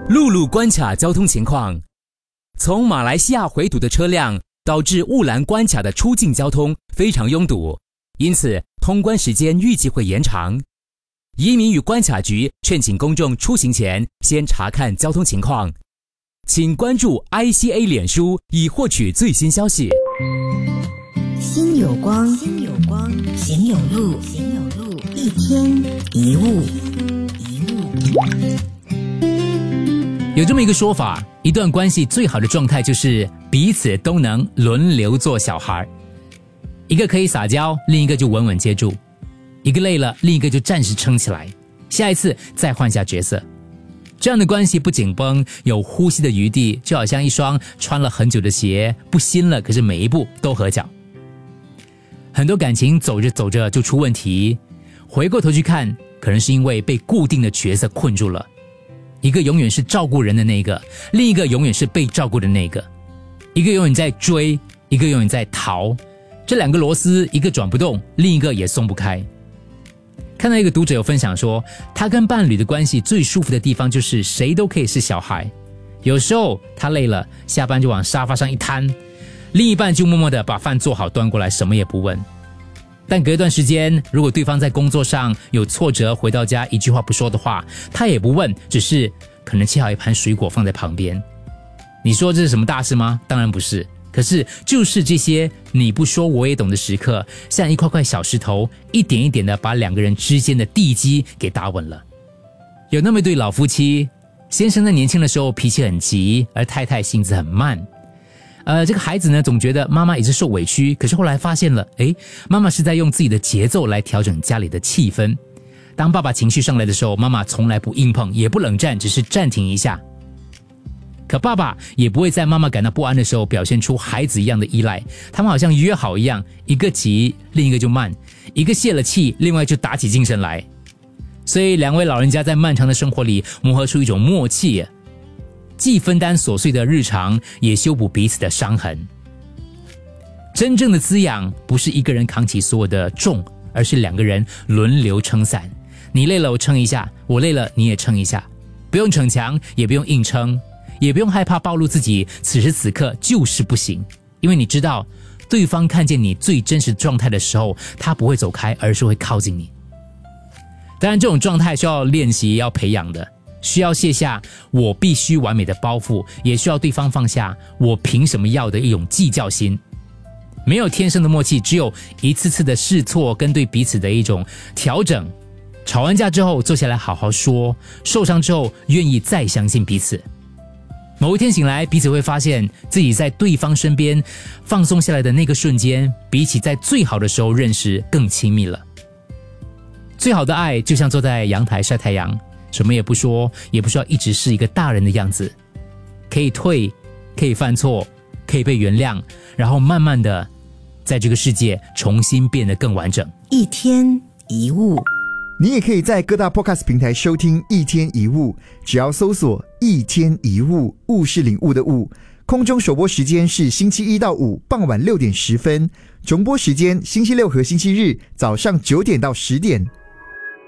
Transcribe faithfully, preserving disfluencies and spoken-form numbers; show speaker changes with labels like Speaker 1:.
Speaker 1: 陆路关卡交通情况。从马来西亚回堵的车辆导致雾兰关卡的出境交通非常拥堵，因此通关时间预计会延长。移民与关卡局劝请公众出行前先查看交通情况。请关注 I C A 脸书以获取最新消息。
Speaker 2: 心有光，心有光，行有路，行有路，一天一物，一物。
Speaker 3: 有这么一个说法，一段关系最好的状态就是彼此都能轮流做小孩，一个可以撒娇，另一个就稳稳接住，一个累了，另一个就暂时撑起来，下一次再换下角色。这样的关系不紧绷，有呼吸的余地，就好像一双穿了很久的鞋，不新了，可是每一步都合脚。很多感情走着走着就出问题，回过头去看，可能是因为被固定的角色困住了。一个永远是照顾人的那个，另一个永远是被照顾的那个，一个永远在追，一个永远在逃，这两个螺丝一个转不动，另一个也松不开。看到一个读者有分享说，他跟伴侣的关系最舒服的地方就是谁都可以是小孩，有时候他累了，下班就往沙发上一瘫，另一半就默默地把饭做好端过来，什么也不问。但隔一段时间，如果对方在工作上有挫折，回到家一句话不说的话，他也不问，只是可能切好一盘水果放在旁边。你说这是什么大事吗？当然不是。可是就是这些你不说我也懂的时刻，像一块块小石头，一点一点的把两个人之间的地基给打稳了。有那么一对老夫妻，先生在年轻的时候脾气很急，而太太性子很慢。呃，这个孩子呢，总觉得妈妈也是受委屈，可是后来发现了，诶，妈妈是在用自己的节奏来调整家里的气氛。当爸爸情绪上来的时候，妈妈从来不硬碰，也不冷战，只是暂停一下。可爸爸也不会在妈妈感到不安的时候表现出孩子一样的依赖，他们好像约好一样，一个急，另一个就慢，一个泄了气，另外就打起精神来。所以两位老人家在漫长的生活里磨合出一种默契，既分担琐碎的日常，也修补彼此的伤痕。真正的滋养不是一个人扛起所有的重，而是两个人轮流撑伞。你累了我撑一下，我累了你也撑一下，不用逞强，也不用硬撑，也不用害怕暴露自己此时此刻就是不行，因为你知道对方看见你最真实状态的时候，他不会走开，而是会靠近你。当然这种状态需要练习，要培养的，需要卸下我必须完美的包袱，也需要对方放下我凭什么要的一种计较心。没有天生的默契，只有一次次的试错跟对彼此的一种调整。吵完架之后坐下来好好说，受伤之后愿意再相信彼此。某一天醒来，彼此会发现自己在对方身边放松下来的那个瞬间，比起在最好的时候认识更亲密了。最好的爱就像坐在阳台晒太阳，什么也不说，也不需要一直是一个大人的样子，可以退，可以犯错，可以被原谅，然后慢慢的在这个世界重新变得更完整。
Speaker 2: 一天一物。
Speaker 4: 你也可以在各大 podcast 平台收听一天一物，只要搜索一天一物，物是领悟的物。空中首播时间是星期一到五傍晚六点十分，重播时间星期六和星期日早上九点到十点。